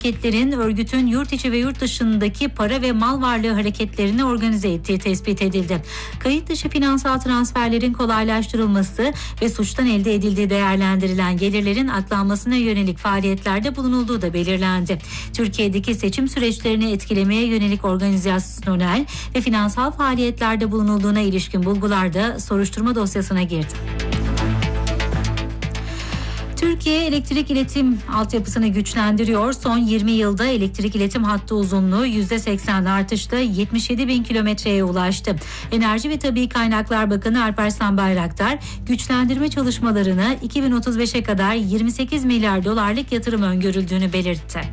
Hareketlerin örgütün yurt içi ve yurt dışındaki para ve mal varlığı hareketlerini organize ettiği tespit edildi. Kayıt dışı finansal transferlerin kolaylaştırılması ve suçtan elde edildiği değerlendirilen gelirlerin aklanmasına yönelik faaliyetlerde bulunulduğu da belirlendi. Türkiye'deki seçim süreçlerini etkilemeye yönelik organizasyonel ve finansal faaliyetlerde bulunulduğuna ilişkin bulgular da soruşturma dosyasına girdi. Türkiye elektrik iletim altyapısını güçlendiriyor. Son 20 yılda elektrik iletim hattı uzunluğu %80 artışla 77 bin kilometreye ulaştı. Enerji ve Tabii Kaynaklar Bakanı Alparslan Bayraktar, güçlendirme çalışmalarına 2035'e kadar 28 milyar dolarlık yatırım öngörüldüğünü belirtti.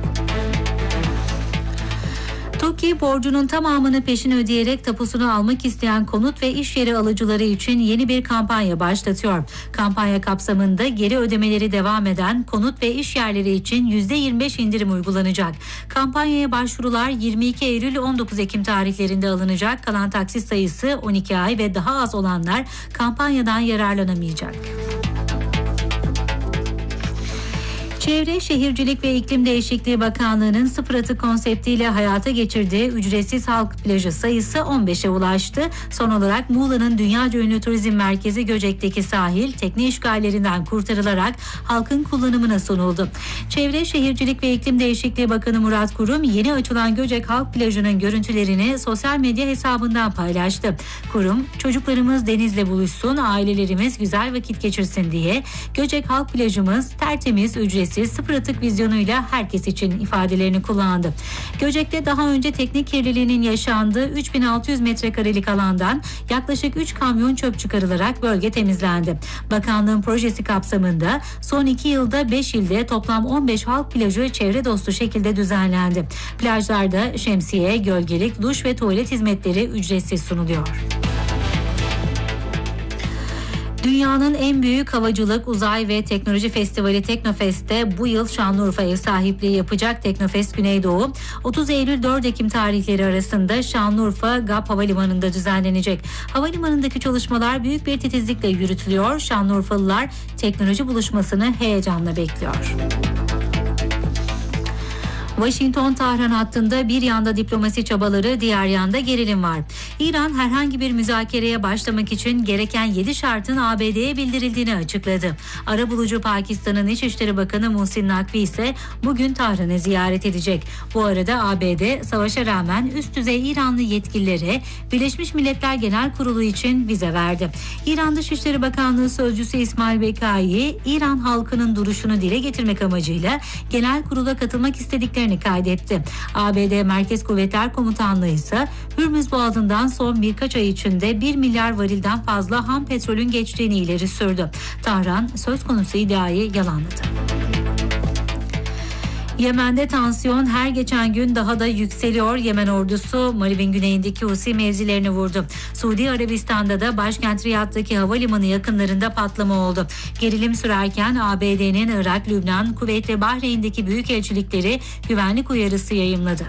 TOKİ borcunun tamamını peşin ödeyerek tapusunu almak isteyen konut ve iş yeri alıcıları için yeni bir kampanya başlatıyor. Kampanya kapsamında geri ödemeleri devam eden konut ve iş yerleri için %25 indirim uygulanacak. Kampanyaya başvurular 22 Eylül 19 Ekim tarihlerinde alınacak. Kalan taksit sayısı 12 ay ve daha az olanlar kampanyadan yararlanamayacak. Çevre, Şehircilik ve İklim Değişikliği Bakanlığı'nın sıfır atık konseptiyle hayata geçirdiği ücretsiz halk plajı sayısı 15'e ulaştı. Son olarak Muğla'nın dünyaca ünlü turizm merkezi Göcek'teki sahil tekne işgallerinden kurtarılarak halkın kullanımına sunuldu. Çevre, Şehircilik ve İklim Değişikliği Bakanı Murat Kurum yeni açılan Göcek Halk Plajı'nın görüntülerini sosyal medya hesabından paylaştı. Kurum, çocuklarımız denizle buluşsun, ailelerimiz güzel vakit geçirsin diye Göcek Halk Plajımız tertemiz, ücretsiz, sıfır atık vizyonuyla herkes için ifadelerini kullandı. Göcek'te daha önce tekne kirliliğinin yaşandığı 3600 metrekarelik alandan yaklaşık 3 kamyon çöp çıkarılarak bölge temizlendi. Bakanlığın projesi kapsamında son 2 yılda 5 ilde toplam 15 halk plajı çevre dostu şekilde düzenlendi. Plajlarda şemsiye, gölgelik, duş ve tuvalet hizmetleri ücretsiz sunuluyor. Dünyanın en büyük havacılık, uzay ve teknoloji festivali Teknofest'te bu yıl Şanlıurfa ev sahipliği yapacak. Teknofest Güneydoğu 30 Eylül 4 Ekim tarihleri arasında Şanlıurfa GAP Havalimanı'nda düzenlenecek. Havalimanındaki çalışmalar büyük bir titizlikle yürütülüyor. Şanlıurfalılar teknoloji buluşmasını heyecanla bekliyor. Washington-Tahran hattında bir yanda diplomasi çabaları, diğer yanda gerilim var. İran herhangi bir müzakereye başlamak için gereken 7 şartın ABD'ye bildirildiğini açıkladı. Arabulucu Pakistan'ın İçişleri Bakanı Muhsin Nakvi ise bugün Tahran'ı ziyaret edecek. Bu arada ABD savaşa rağmen üst düzey İranlı yetkililere Birleşmiş Milletler Genel Kurulu için vize verdi. İran Dışişleri Bakanlığı Sözcüsü İsmail Bekai, İran halkının duruşunu dile getirmek amacıyla genel kurula katılmak istediklerini kaydetti. ABD Merkez Kuvvetler Komutanlığı ise Hürmüz Boğazı'ndan son birkaç ay içinde 1 milyar varilden fazla ham petrolün geçtiğini ileri sürdü. Tahran söz konusu iddiayı yalanladı. Yemen'de tansiyon her geçen gün daha da yükseliyor. Yemen ordusu Mağrib'in güneyindeki Husi mevzilerini vurdu. Suudi Arabistan'da da başkent Riyad'daki havalimanı yakınlarında patlama oldu. Gerilim sürerken ABD'nin Irak, Lübnan, Kuveyt ve Bahreyn'deki büyükelçilikleri güvenlik uyarısı yayımladı.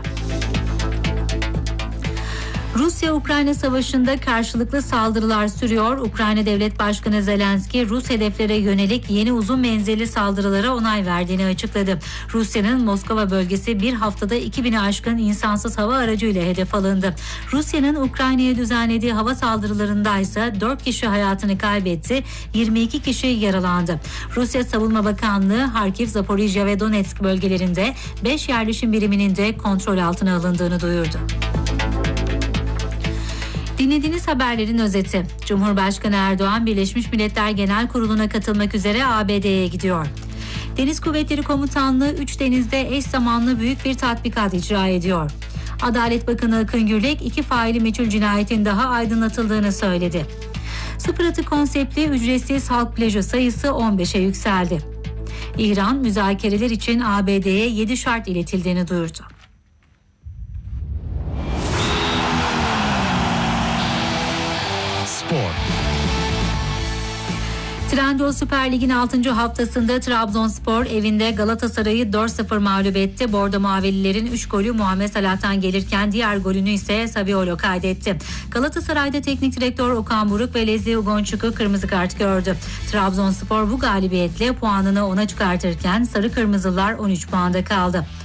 Rusya-Ukrayna savaşında karşılıklı saldırılar sürüyor. Ukrayna Devlet Başkanı Zelenski, Rus hedeflere yönelik yeni uzun menzilli saldırılara onay verdiğini açıkladı. Rusya'nın Moskova bölgesi bir haftada 2000'i aşkın insansız hava aracıyla hedef alındı. Rusya'nın Ukrayna'ya düzenlediği hava saldırılarında ise 4 kişi hayatını kaybetti, 22 kişi yaralandı. Rusya Savunma Bakanlığı, Harkiv, Zaporijya ve Donetsk bölgelerinde 5 yerleşim biriminin de kontrol altına alındığını duyurdu. Dinlediğiniz haberlerin özeti. Cumhurbaşkanı Erdoğan, Birleşmiş Milletler Genel Kurulu'na katılmak üzere ABD'ye gidiyor. Deniz Kuvvetleri Komutanlığı 3 denizde eş zamanlı büyük bir tatbikat icra ediyor. Adalet Bakanı Akın Gürlek 2 faili meçhul cinayetin daha aydınlatıldığını söyledi. Sıfır atık konseptli ücretsiz halk plajı sayısı 15'e yükseldi. İran müzakereler için ABD'ye 7 şart iletildiğini duyurdu. Trendyol Süper Lig'in 6. haftasında Trabzonspor evinde Galatasaray'ı 4-0 mağlup etti. Bordo Mavililerin 3 golü Muhammed Salah'tan gelirken diğer golünü ise Saviolo kaydetti. Galatasaray'da teknik direktör Okan Buruk ve Leslie Ugonçukwu kırmızı kart gördü. Trabzonspor bu galibiyetle puanını 10'a çıkartırken sarı kırmızılar 13 puanda kaldı.